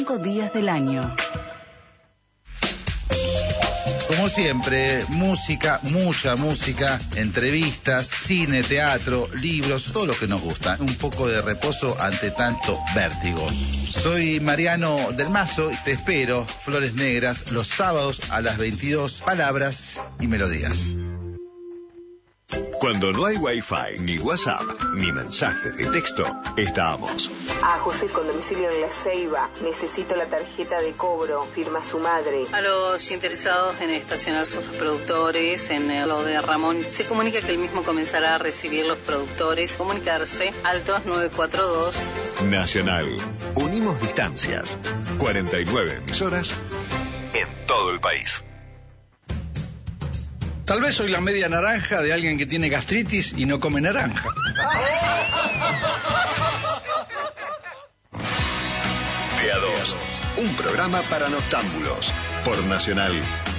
5 días del año. Como siempre, música, mucha música, entrevistas, cine, teatro, libros, todo lo que nos gusta. Un poco de reposo ante tanto vértigo. Soy Mariano del Mazo y te espero, Flores Negras, los sábados a las 22, palabras y melodías. Cuando no hay Wi-Fi, ni WhatsApp, ni mensajes de texto, estamos. A José con domicilio en La Ceiba. Necesito la tarjeta de cobro. Firma su madre. A los interesados en estacionar sus productores en lo de Ramón, se comunica que el mismo comenzará a recibir los productores. Comunicarse al 2942. Nacional. Unimos distancias. 49 emisoras en todo el país. Tal vez soy la media naranja de alguien que tiene gastritis y no come naranja. De a dos, un programa para noctámbulos por Nacional